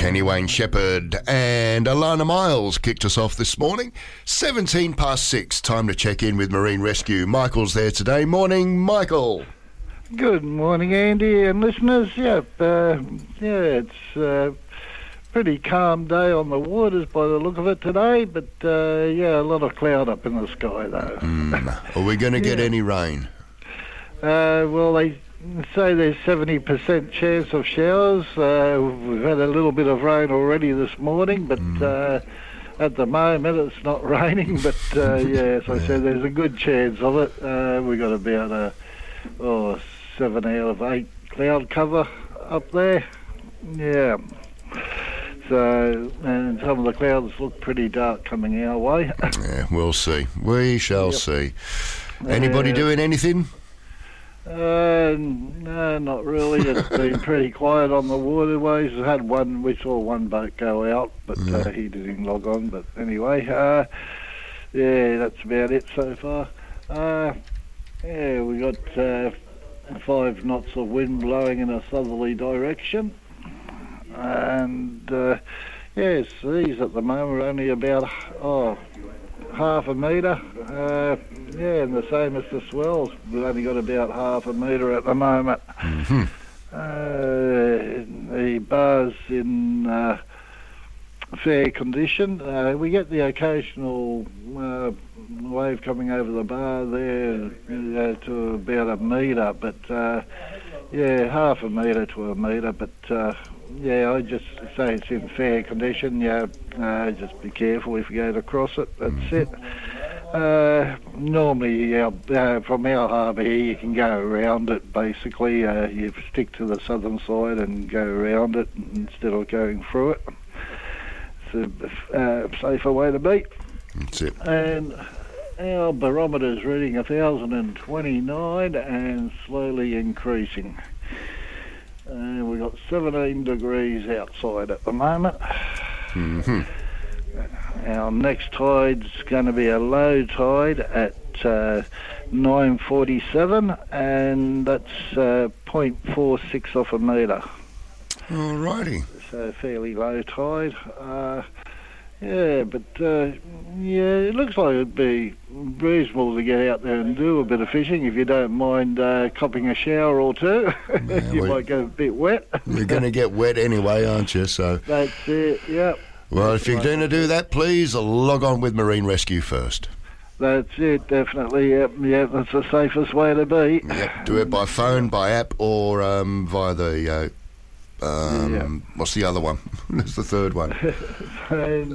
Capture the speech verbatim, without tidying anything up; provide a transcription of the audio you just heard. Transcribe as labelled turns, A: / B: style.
A: Kenny Wayne Shepherd and Alana Miles kicked us off this morning. seventeen past six, time to check in with Marine Rescue. Michael's there today. Morning, Michael.
B: Good morning, Andy and listeners. Yep, uh, yeah, it's a pretty calm day on the waters by the look of it today, but uh, yeah, a lot of cloud up in the sky though.
A: Mm. Are we going to get yeah. any rain?
B: Uh, well, they say there's seventy percent chance of showers. Uh, we've had a little bit of rain already this morning, but mm. uh, at the moment it's not raining. But uh, yeah, as I yeah. said, there's a good chance of it. Uh, we've got about a oh, seven out of eight cloud cover up there. Yeah. So, and some of the clouds look pretty dark coming our way.
A: Yeah, we'll see. We shall yep. see. Anybody uh, doing anything?
B: Uh, no, not really. It's been pretty quiet on the waterways. We had one. We saw one boat go out, but yeah. uh, he didn't log on. But anyway, uh, yeah, that's about it so far. Uh, yeah, we got uh, five knots of wind blowing in a southerly direction, and uh, yeah, seas at the moment are only about oh. half a metre, uh, yeah, and the same as the swells. We've only got about half a metre at the moment.
A: Mm-hmm.
B: Uh, the bar's in uh, fair condition. Uh, we get the occasional uh, wave coming over the bar there uh, to about a metre, but uh, yeah, half a metre to a metre, but uh, yeah, I just say it's in fair condition. Yeah, uh, just be careful if you go across it. That's mm-hmm. it. Uh, normally, uh, uh, from our harbour here, you can go around it. Basically, uh, you stick to the southern side and go around it instead of going through it. It's a uh, safer way to be.
A: That's it.
B: And our barometer's reading one thousand twenty-nine and slowly increasing. And uh, we've got seventeen degrees outside at the moment.
A: Mm-hmm.
B: Our next tide's going to be a low tide at uh, nine forty-seven, and that's uh, zero point four six off a metre.
A: Alrighty.
B: So fairly low tide. Uh, yeah, but uh, yeah, it looks like it'd be reasonable to get out there and do a bit of fishing if you don't mind uh, copping a shower or two. Yeah, you might get a bit wet.
A: You're going to get wet anyway, aren't you? So
B: that's it. Yep.
A: Well, if you're going to do that, please log on with Marine Rescue first.
B: That's it, definitely. Yep, yep. That's the safest way to be.
A: Yep. Do it by phone, by app, or um, via the. Uh, Um, yep. What's the other one? That's the third one.
B: And